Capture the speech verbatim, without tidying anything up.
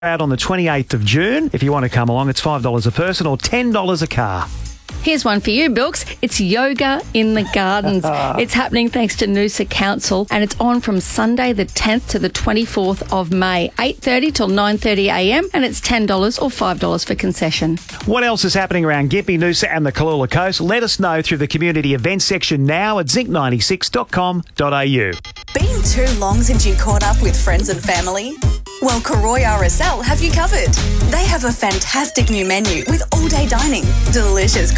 out on the twenty-eighth of June. If you want to come along, it's five dollars a person or ten dollars a car. Here's one for you, Bilks. It's Yoga in the Gardens. It's happening thanks to Noosa Council, and it's on from Sunday the tenth to the twenty-fourth of May, eight thirty till nine thirty a m, and it's ten dollars or five dollars for concession. What else is happening around Gympie, Noosa and the Kalula Coast? Let us know through the community events section now at zinc ninety-six dot com dot a u. Been too long since you caught up with friends and family? Well, Karoy R S L have you covered. They have a fantastic new menu with all-day dining, delicious